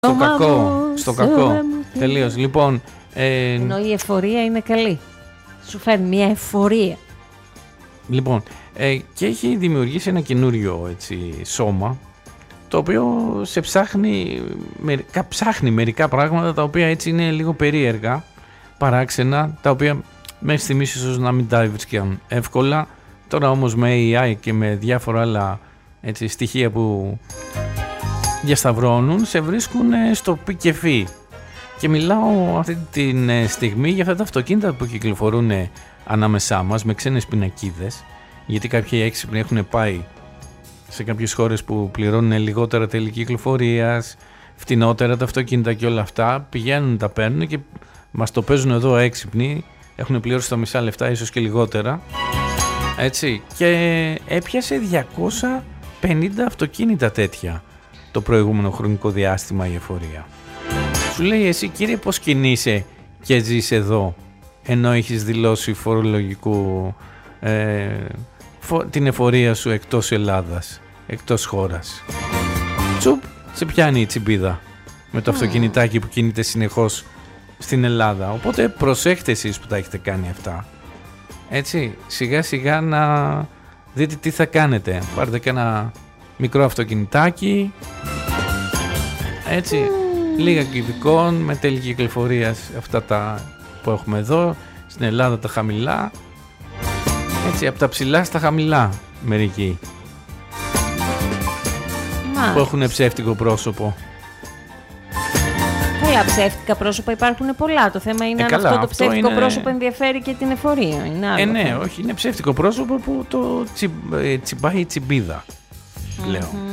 Στο κακό. Τελείως. Λοιπόν. Ενώ η εφορία είναι καλή. Σου φέρνει μια εφορία. Λοιπόν, και έχει δημιουργήσει ένα καινούριο σώμα, το οποίο ψάχνει μερικά πράγματα τα οποία έτσι είναι λίγο περίεργα, παράξενα, τα οποία μέχρι στιγμής ίσως να μην τα βρίσκαν εύκολα. Τώρα όμως με AI και με διάφορα άλλα στοιχεία που διασταυρώνουν, σε βρίσκουν στο πι και φι. Και μιλάω αυτή τη στιγμή για αυτά τα αυτοκίνητα που κυκλοφορούν ανάμεσά μας με ξένες πινακίδες, γιατί κάποιοι έξυπνοι έχουν πάει σε κάποιες χώρες που πληρώνουν λιγότερα τέλη κυκλοφορίας, φτηνότερα τα αυτοκίνητα και όλα αυτά, πηγαίνουν, τα παίρνουν και μας το παίζουν εδώ έξυπνοι, έχουν πληρώσει τα μισά λεφτά, ίσως και λιγότερα, έτσι, και έπιασε 250 αυτοκίνητα τέτοια το προηγούμενο χρονικό διάστημα η εφορία. Σου λέει, εσύ κύριε, πώς κινείσαι και ζεις εδώ, ενώ έχεις δηλώσει φορολογικού την εφορία σου εκτός Ελλάδας, εκτός χώρας. Τσουπ, σε πιάνει η τσιμπίδα με το αυτοκινητάκι που κινείται συνεχώς στην Ελλάδα. Οπότε προσέχτε εσείς που τα έχετε κάνει αυτά. Έτσι, σιγά σιγά να δείτε τι θα κάνετε. Πάρτε και ένα μικρό αυτοκινητάκι, έτσι, λίγα κυβικών με τέλη κυκλοφορίας, αυτά τα που έχουμε εδώ στην Ελλάδα, τα χαμηλά, έτσι, από τα ψηλά στα χαμηλά μερικοί που έχουν ψεύτικο πρόσωπο. Καλά, ψεύτικα πρόσωπα υπάρχουν πολλά. Το θέμα είναι αν αυτό το ψεύτικο πρόσωπο ενδιαφέρει και την εφορία. Ναι, όχι, είναι ψεύτικο πρόσωπο που το τσιμπάει η τσιμπίδα, λέω.